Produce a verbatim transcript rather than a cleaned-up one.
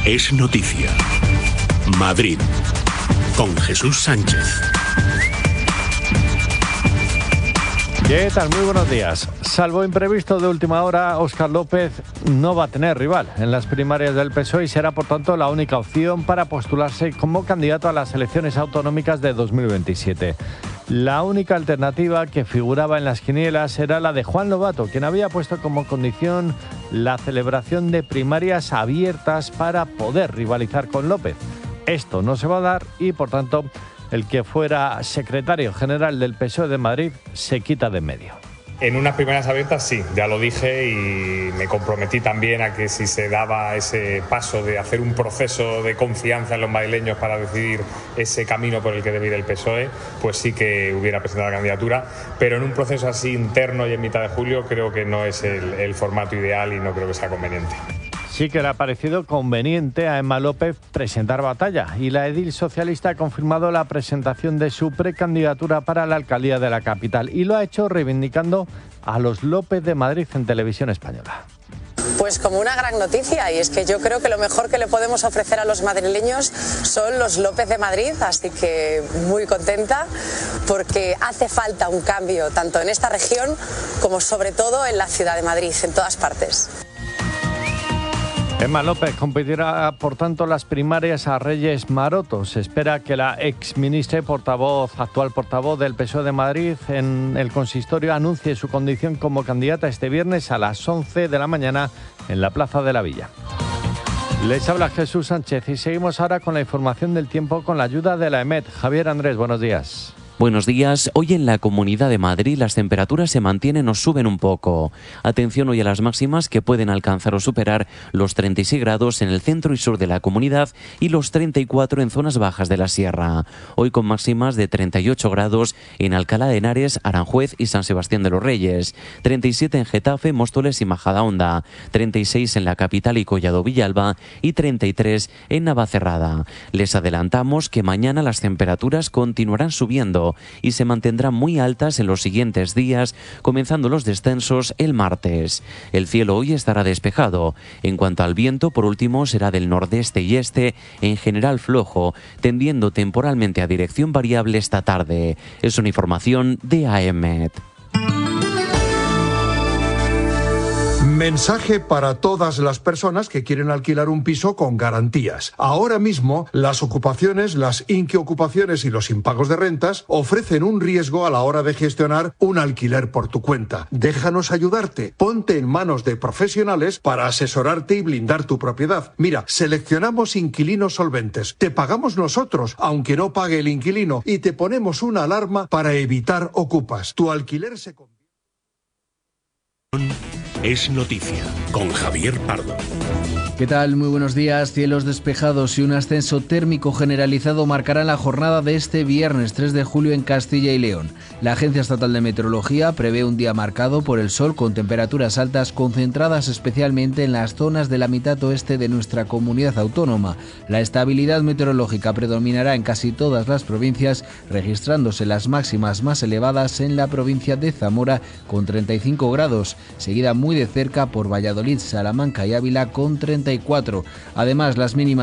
es noticia. Madrid, con Jesús Sánchez. ¿Qué tal? Muy buenos días. Salvo imprevisto de última hora, Óscar López no va a tener rival en las primarias del P S O E y será, por tanto, la única opción para postularse como candidato a las elecciones autonómicas de dos mil veintisiete. La única alternativa que figuraba en las quinielas era la de Juan Lobato, quien había puesto como condición la celebración de primarias abiertas para poder rivalizar con López. Esto no se va a dar y, por tanto, el que fuera secretario general del P S O E de Madrid se quita de en medio. En unas primarias abiertas sí, ya lo dije y me comprometí también a que si se daba ese paso de hacer un proceso de confianza en los madrileños para decidir ese camino por el que debe ir el P S O E, pues sí que hubiera presentado la candidatura, pero en un proceso así interno y en mitad de julio creo que no es el, el formato ideal y no creo que sea conveniente. Sí que le ha parecido conveniente a Emma López presentar batalla y la edil socialista ha confirmado la presentación de su precandidatura para la alcaldía de la capital y lo ha hecho reivindicando a los López de Madrid en Televisión Española. Pues como una gran noticia, y es que yo creo que lo mejor que le podemos ofrecer a los madrileños son los López de Madrid, así que muy contenta porque hace falta un cambio tanto en esta región como sobre todo en la ciudad de Madrid, en todas partes. Emma López competirá, por tanto, las primarias a Reyes Maroto. Se espera que la exministra y portavoz, actual portavoz del P S O E de Madrid en el consistorio anuncie su condición como candidata este viernes a las once de la mañana en la Plaza de la Villa. Les habla Jesús Sánchez y seguimos ahora con la información del tiempo con la ayuda de la EMET. Javier Andrés, buenos días. Buenos días. Hoy en la Comunidad de Madrid las temperaturas se mantienen o suben un poco. Atención hoy a las máximas que pueden alcanzar o superar los treinta y seis grados en el centro y sur de la comunidad y los treinta y cuatro en zonas bajas de la sierra. Hoy con máximas de treinta y ocho grados en Alcalá de Henares, Aranjuez y San Sebastián de los Reyes, treinta y siete en Getafe, Móstoles y Majadahonda, treinta y seis en la capital y Collado Villalba y treinta y tres en Navacerrada. Les adelantamos que mañana las temperaturas continuarán subiendo y se mantendrán muy altas en los siguientes días, comenzando los descensos el martes. El cielo hoy estará despejado. En cuanto al viento, por último, será del nordeste y este, en general flojo, tendiendo temporalmente a dirección variable esta tarde. Es una información de A E M E T. Mensaje para todas las personas que quieren alquilar un piso con garantías. Ahora mismo, las ocupaciones, las inquiocupaciones y los impagos de rentas ofrecen un riesgo a la hora de gestionar un alquiler por tu cuenta. Déjanos ayudarte. Ponte en manos de profesionales para asesorarte y blindar tu propiedad. Mira, seleccionamos inquilinos solventes. Te pagamos nosotros, aunque no pague el inquilino, y te ponemos una alarma para evitar ocupas. Tu alquiler se convierte... Es noticia, con Javier Pardo. ¿Qué tal? Muy buenos días. Cielos despejados y un ascenso térmico generalizado marcarán la jornada de este viernes tres de julio en Castilla y León. La Agencia Estatal de Meteorología prevé un día marcado por el sol con temperaturas altas concentradas especialmente en las zonas de la mitad oeste de nuestra comunidad autónoma. La estabilidad meteorológica predominará en casi todas las provincias, registrándose las máximas más elevadas en la provincia de Zamora con treinta y cinco grados, seguida muy de cerca por Valladolid, Salamanca y Ávila con treinta y cuatro. Además, las mínimas